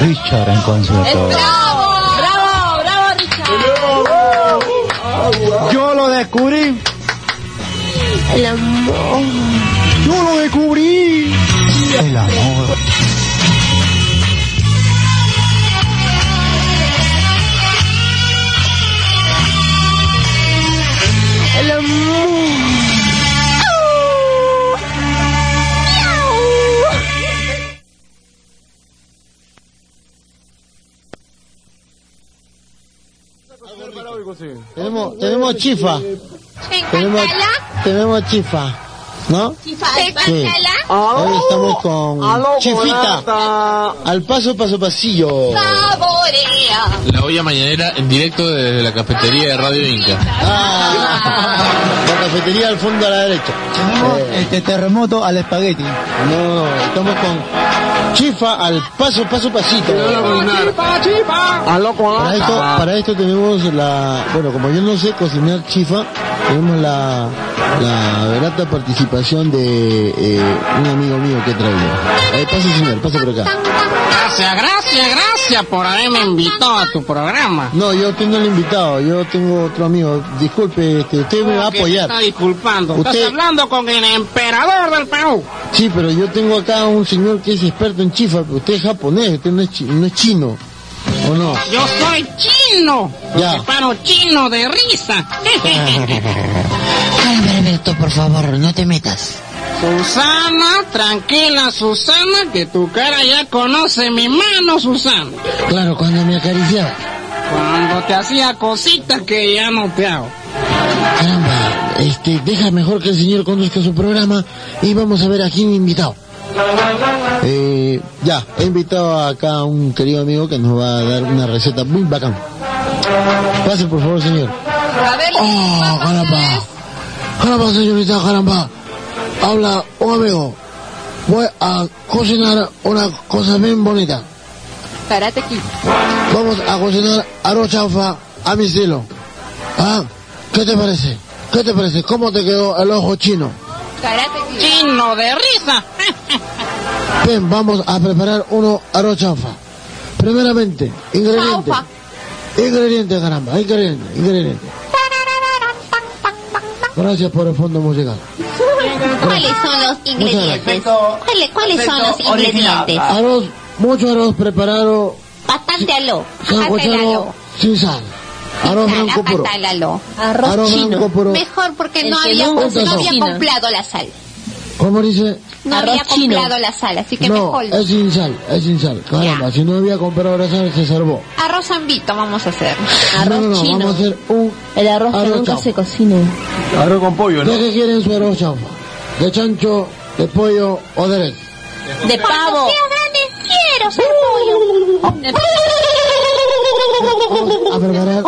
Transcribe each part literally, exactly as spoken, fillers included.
Richard en concierto. ¡Bravo! ¡Bravo! ¡Bravo, Richard! Yo lo descubrí. El amor. Yo lo descubrí. El amor. El amor. Tenemos, tenemos chifa. ¿Te Tenemos, encanta? tenemos chifa, ¿no? ¿Chifa de Sí. Pancala? Hoy estamos con chifita. Al paso, paso, pasillo. Saborea. La olla mañanera en directo desde la cafetería de Radio Inca. Ah, la cafetería al fondo a la derecha. Tenemos Eh, este terremoto al espagueti. no, estamos con chifa al paso, paso, pasito. Para esto, para esto tenemos la, bueno, como yo no sé cocinar chifa, tenemos la, la grata participación de eh, un amigo mío que he traído. Eh, pase señor, pase por acá. Gracias, gracias, gracias por haberme invitado a tu programa. No, yo tengo el invitado, yo tengo otro amigo. Disculpe, este, usted me va a Que apoyar. se está disculpando. Usted- Estás hablando con el emperador del Perú. Sí, pero yo tengo acá un señor que es experto en chifa. Usted es japonés, usted no es, chi- no es chino, ¿o no? Yo soy chino. Ya. Te paro chino de risa. Calma, Alberto, por favor, no te metas. Susana, tranquila, Susana, que tu cara ya conoce mi mano, Susana. Claro, cuando me acariciaba. Cuando te hacía cositas que ya no te hago. Caramba, este, deja mejor que el señor conduzca su programa y vamos a ver a quién he invitado. Eh, ya, he invitado acá a un querido amigo que nos va a dar una receta muy bacán. Pase, por favor, señor. A ver, Oh, caramba. Caramba, señorita, caramba. Habla un amigo. Voy a cocinar una cosa bien bonita. Karate Kid. Vamos a cocinar arroz chaufa a mi estilo. ¿Ah? ¿Qué te parece? ¿Qué te parece? ¿Cómo te quedó el ojo chino? Karate Kid. Chino de risa. Bien, vamos a preparar uno arroz chaufa. Primeramente, ingredientes. Chaufa. Ingredientes, caramba, ingredientes, ingredientes. Gracias por el fondo musical. ¿Cuáles son los ingredientes? ¿Cuáles, cuáles son los ingredientes? Arroz, mucho arroz preparado, Bastante aló. sancochado sin sal. Arroz blanco puro. Aló. Arroz, arroz blanco puro. Mejor porque El no que había, nunca no había cocina. comprado la sal. ¿Cómo dice? No Arroz había chino. comprado la sal, así que No, mejor. es sin sal, es sin sal. Caramba, Ya. si no había comprado la sal, se salvó. Arroz zambito vamos a hacer. Arroz no, no, no, chino. vamos a hacer un El arroz que arroz nunca chaufa. se cocina. Arroz con pollo, ¿De qué quieren su arroz chaufa? ¿De chancho, de pollo o de res? De pavo. Sea grande, quiero ser pollo. Vamos a preparar.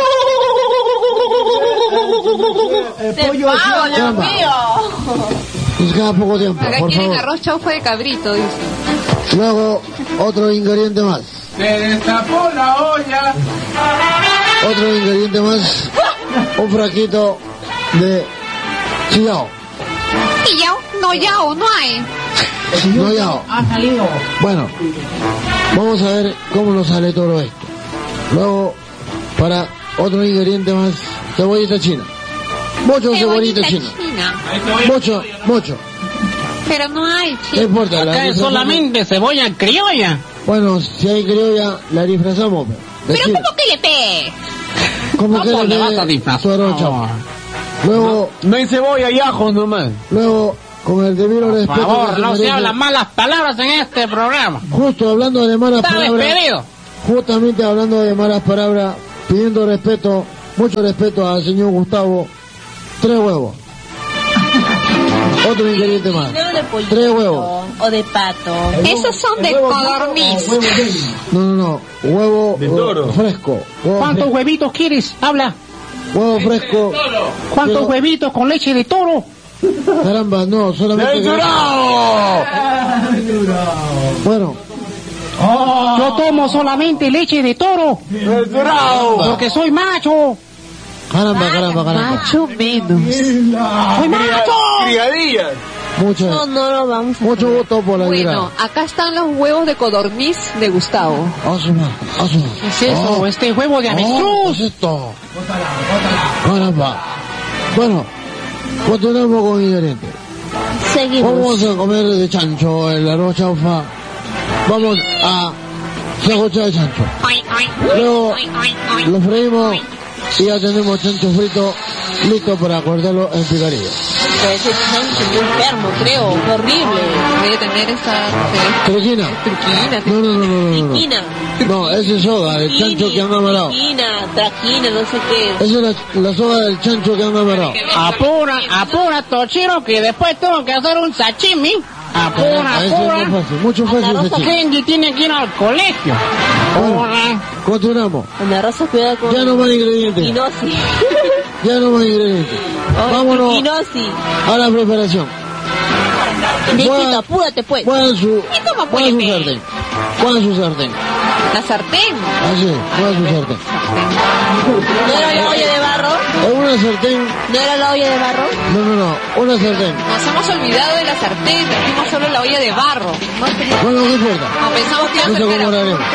El De pollo pavo, Dios Caramba. mío. Nos queda poco tiempo, Acá por quieren favor. arroz chaufa de cabrito, dice. Luego, otro ingrediente más. Se destapó la olla. Otro ingrediente más. Un frasquito de chillao. Y ya, no, ya, no hay. No yao. Ha salido. Bueno, vamos a ver cómo nos sale todo esto. Luego, para otro ingrediente más, cebollita china. Mucho cebollita china. Mucho, mucho. Pero no hay, No chico. importa. la Acá es disfrazamos. solamente cebolla criolla. Bueno, si hay criolla, la disfrazamos. pe. Pero Decir, ¿cómo que le pegue? ¿cómo que ¿Cómo le le vas a dé disfrazar? su arroz chaufa? Luego, No hay cebolla y ajo nomás. luego, con el debido Por respeto. que favor, se no se merece, hablan malas palabras en este programa. Justo hablando de malas Está palabras. despedido. Justamente hablando de malas palabras, pidiendo respeto, mucho respeto al señor Gustavo. Tres huevos. Otro ingrediente más. No de pollito Tres huevos. o de pato. Esos son de codorniz. No, no, no. Huevo De toro. eh, fresco. Huevo, ¿Cuántos fre- huevitos quieres? Habla. huevo fresco. ¿Cuántos Quiero- huevitos con leche de toro? Caramba, no, solamente. ¡Censurado! Bueno, Yo tomo solamente leche de toro ¡Censurado! porque soy macho. caramba, caramba, caramba. Macho menos. ¡Soy macho! Criadillas. Mucho, No, no lo vamos a mucho comer. voto por la Bueno, virada. acá están los huevos de codorniz de Gustavo. Asuma, asuma. ¿Qué es eso? Oh, Este huevo de oh, avestruz. ¿qué es esto? Caramba. Bueno, continuamos con ingredientes. Seguimos. Vamos a comer de chancho, el arroz chaufa. Vamos a sancochar de chancho. Luego lo freímos y ya tenemos chancho frito listo para cortarlo en picadillo. Ese chancho está enfermo, creo. Qué horrible. Debe tener esa eh, Trequina. turquina. No, no, no, no, no, no. Triquina. No, ese es soda, el chancho que han amarrado. Triquina, traquina, no sé qué. Esa es la, la soda del chancho que han amarrado. Apura, apura, Tochiro, que después tengo que hacer un sashimi. Apura, Ah, ese es apura. muy fácil, mucho fácil ese chico. Kenji tiene que ir al colegio. Apura. Continuamos. Ana Rosa, cuidado con... Ya no más ingredientes. Quinosi. Ya no más ingredientes. Vámonos Quinosi. a la preparación. Viejito, apúrate pues. Pongan su, cómo pongan su puede? sartén. Pongan su sartén. La sartén. Así, pongan su sartén. ¿No era la olla de barro? En una sartén, ¿No era la olla de barro? no, no, no, una sartén. Nos hemos olvidado de la sartén. Trajimos solo la olla de barro. No, pero- Bueno, ¿qué importa? no, pensamos que iba a No sé ser cómo lo haremos.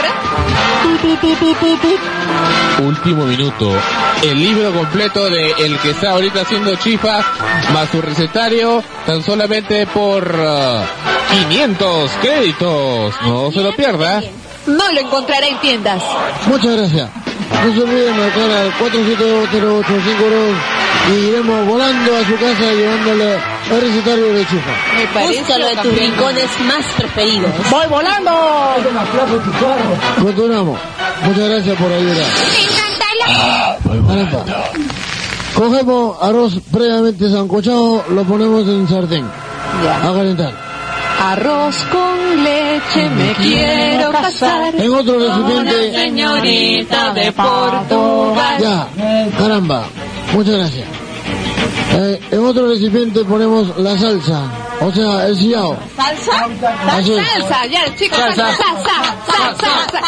Último minuto. El libro completo de El que está ahorita haciendo chifa, más su recetario, tan solamente por ah, quinientos créditos. No se lo pierda. No lo encontrará en tiendas. Muchas gracias. No se olviden marcar al cuatro siete dos cero ocho cinco dos y iremos volando a su casa llevándole el recetario de chifa. Me parece. Búscalo de tus campeón. rincones más preferidos. ¡Voy volando! Continuamos. Muchas gracias por ayudar. Caramba. Cogemos arroz previamente sancochado, lo ponemos en sartén Ya. a calentar. Arroz con leche, me quiero casar. En otro Una recipiente, señorita de Portugal. ya, caramba, muchas gracias. Eh, en otro recipiente ponemos la salsa, o sea, el sillao. ¿Salsa? Así es. Salsa, ya, chicos. Salsa, salsa, salsa,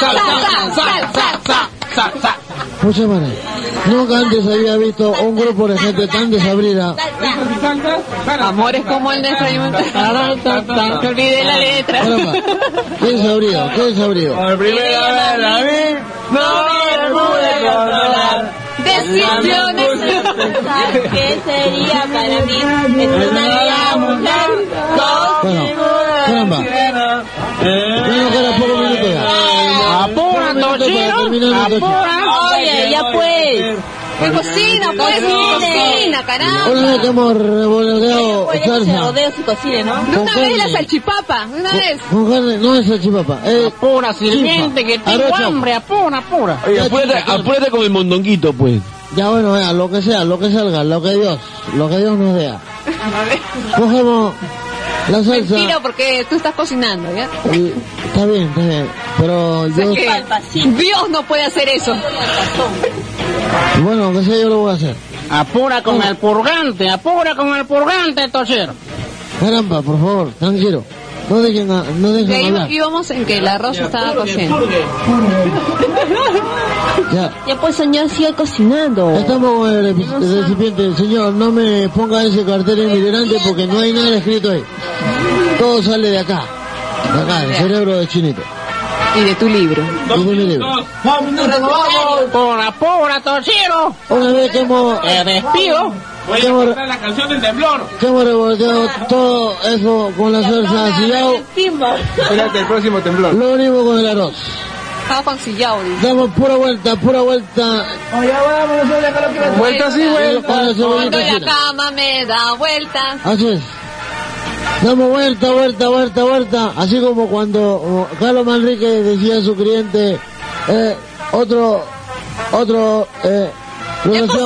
salsa, salsa. Muchas manes. Nunca antes había visto un grupo de gente tan desabrida. Amores como el desayuno. Que olvide la letra. Caramba, qué desabrido, qué desabrido. Por primera vez la vi, no me pude controlar. Decisiones. ¿Qué sería para mí? Es una vida mujer. Dos. Bueno, caramba, ya no queda poco minuto ya. ¡Apura, Minuto para Tochiro! terminar mi tocho. ¡Apura! Oye, ya pues. ¿Qué cocina, pues? Cocina, caramba. Una vez que hemos revolveado Oye, que se salsa rodeo y cocine, ¿no? De una con vez la carne. salchipapa, de una vez. con carne, no es salchipapa, es ¡Apura, sirviente, que chifa, tengo arroz chaufa. hambre! ¡Apura, apura! Oye, apúrate, apúrate con el mondonguito, pues. Ya bueno, vea, lo que sea, lo que salga, lo que Dios, lo que Dios nos dé. Cogemos la salsa. Mentira, porque tú estás cocinando, ¿ya? y- está bien, está bien, pero O sea yo, que Dios no puede hacer eso. bueno, que sea yo lo voy a hacer. ¡Apura con el purgante! ¡Apura con el purgante, Tochiro! Caramba, por favor, tranquilo. No dejen, a- no De dejen ahí hablar. íbamos en que el arroz estaba cociendo. Ya, Ya pues, señor, sigue cocinando. estamos con el epi- el recipiente. Señor, no me ponga ese cartel en mi delante porque no hay nada escrito ahí. Todo sale de acá. De acá, del cerebro de Chinito. Y de tu libro. Y de mi libro. ¡Apura, apura, Tochiro! Una vez que hemos, ¡Te despido! que hemos, La canción del temblor. que hemos revolteado todo eso con la salsa sillao, Espérate el próximo temblor. lo unimos con el arroz. Estaba con sillao, dice. Damos pura vuelta, pura vuelta. Vuelta así, Con vuelta. la Cuando cebollita la china. cama me da vueltas. Así es. Damos vuelta, vuelta, vuelta, vuelta. Así como cuando oh, Carlos Manrique decía a su cliente, eh, otro, otro, eh, lo decía